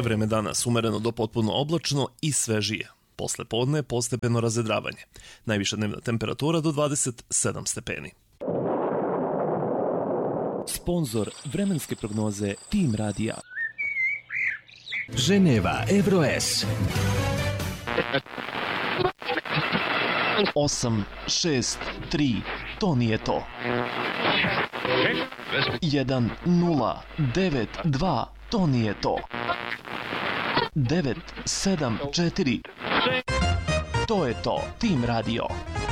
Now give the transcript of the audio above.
Vreme danas umereno do potpuno oblačno i svežije. Posle podne postepeno razvedravanje. Najviša dnevna temperatura do 27 stepeni. Sponzor vremenske prognoze Tim Radija. Ženeva Evroes 863, to nije to. 1092, to nije to. 974, to je to. Tim Radio.